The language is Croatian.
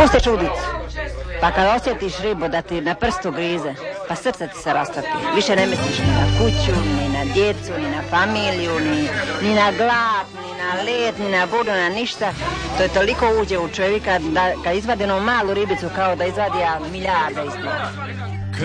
Pusti čudicu. Pa kad osjetiš ribu da ti na prstu grize, pa srce ti se rastopi. Više ne misliš ni na kuću, ni na djecu, ni na familiju, ni na glad, ni na led, ni na vodu, na ništa. To je toliko uđe u čovjeka da kad izvadi onu malu ribicu kao da izvadi milijarde iz toga.